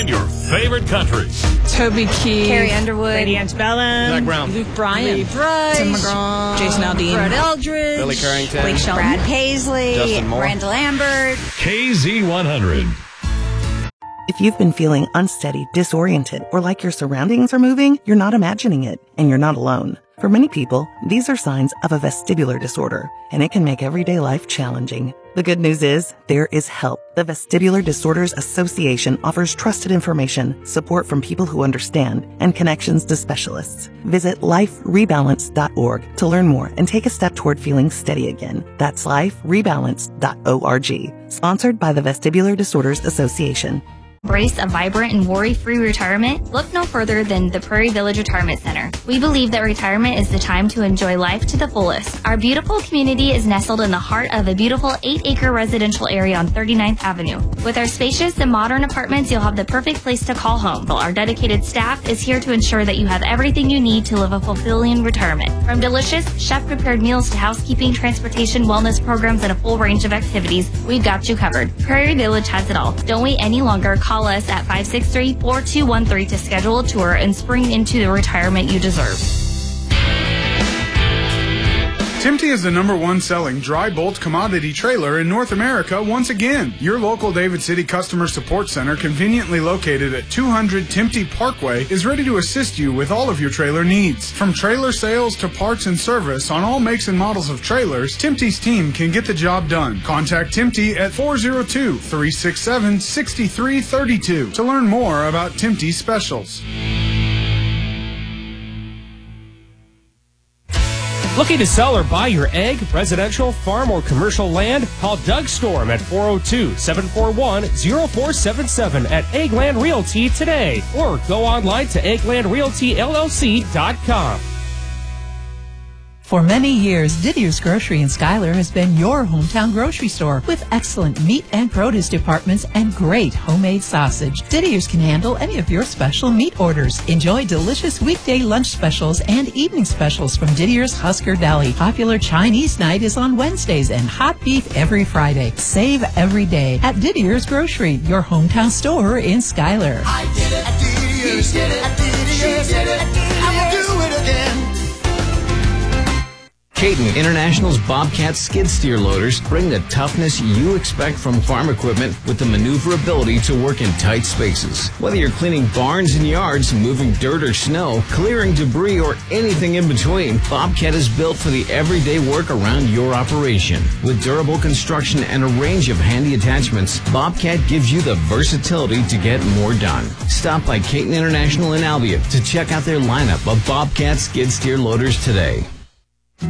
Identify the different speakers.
Speaker 1: and your favorite country.
Speaker 2: Toby Keith,
Speaker 3: Carrie Underwood,
Speaker 4: Lady Antebellum,
Speaker 1: Zach Brown,
Speaker 2: Luke Bryan,
Speaker 3: Lee Brice,
Speaker 2: Tim McGraw, Jason Aldean,
Speaker 3: Brett Eldridge,
Speaker 5: Billy Carrington,
Speaker 3: Blake Shelton, Brad Paisley,
Speaker 5: Justin Moore,
Speaker 3: Randall Lambert.
Speaker 1: KZ100.
Speaker 6: If you've been feeling unsteady, disoriented, or like your surroundings are moving, you're not imagining it, and you're not alone. For many people, these are signs of a vestibular disorder, and it can make everyday life challenging. The good news is, there is help. The Vestibular Disorders Association offers trusted information, support from people who understand, and connections to specialists. Visit liferebalance.org to learn more and take a step toward feeling steady again. That's liferebalance.org. Sponsored by the Vestibular Disorders Association.
Speaker 7: Embrace a vibrant and worry-free retirement? Look no further than the Prairie Village Retirement Center. We believe that retirement is the time to enjoy life to the fullest. Our beautiful community is nestled in the heart of a beautiful 8-acre residential area on 39th Avenue. With our spacious and modern apartments, you'll have the perfect place to call home. Our dedicated staff is here to ensure that you have everything you need to live a fulfilling retirement. From delicious, chef-prepared meals to housekeeping, transportation, wellness programs, and a full range of activities, we've got you covered. Prairie Village has it all. Don't wait any longer. Call us at 563-4213 to schedule a tour and spring into the retirement you deserve.
Speaker 8: Timty is the #1 selling dry bolt commodity trailer in North America once again. Your local David City Customer Support Center, conveniently located at 200 Timty Parkway, is ready to assist you with all of your trailer needs. From trailer sales to parts and service on all makes and models of trailers, Timty's team can get the job done. Contact Timty at 402-367-6332 to learn more about Timty's specials.
Speaker 9: Looking to sell or buy your egg, residential, farm, or commercial land? Call Doug Storm at 402-741-0477 at Eggland Realty today, or go online to egglandrealtyllc.com.
Speaker 10: For many years, Didier's Grocery in Schuyler has been your hometown grocery store with excellent meat and produce departments and great homemade sausage. Didier's can handle any of your special meat orders. Enjoy delicious weekday lunch specials and evening specials from Didier's Husker Deli. Popular Chinese night is on Wednesdays and hot beef every Friday. Save every day at Didier's Grocery, your hometown store in Schuyler.
Speaker 11: I did it at Didier's. He did it at Didier's. She did it at Didier's. I will do it again.
Speaker 12: Caton International's Bobcat skid steer loaders bring the toughness you expect from farm equipment with the maneuverability to work in tight spaces. Whether you're cleaning barns and yards, moving dirt or snow, clearing debris, or anything in between, Bobcat is built for the everyday work around your operation. With durable construction and a range of handy attachments, Bobcat gives you the versatility to get more done. Stop by Caton International in Albia to check out their lineup of Bobcat skid steer loaders today.